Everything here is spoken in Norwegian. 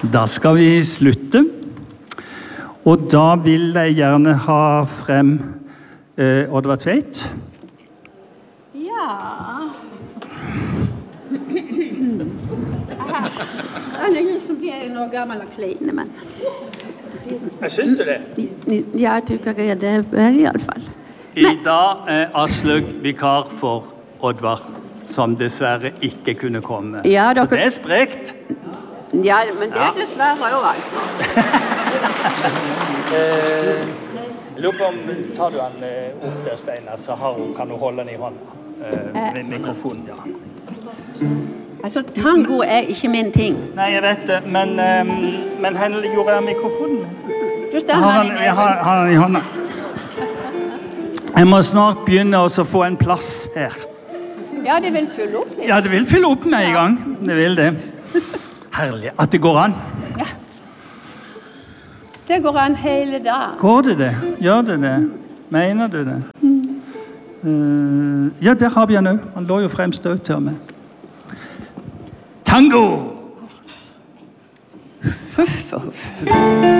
Da skal vi slutte. Og da vil jeg gjerne ha frem Oddvar Tveit. Ja. Han er jo som blir noe gammel og kleine, men... Jeg synes du det? Ja, jeg tykker det er i alle fall. I dag er Aslaug vikar for Oddvar, som dessverre ikke kunne komme. Ja, så det er sprekt. Ja, men det er dessverre jo altså. Jeg lurer på om, tar du han opp der, Steinar, så kan du holde den i hånda med mikrofonen, ja. Altså, tango er ikke min ting. Nei, jeg vet det, men hvor gjorde jeg mikrofonen? Du stemmer den jeg har den i hånda. Jeg må snart begynne å få en plass her. Ja, det vil fylle opp litt. Ja, det vil fylle opp med en gang. Det vil det. Herlig at det går an. Ja. Det går an hele dagen. Går det det? Gjør det det? Mener du det? Ja, der har vi han også. Han lå jo fremst også til meg. Tango! Huff og huff.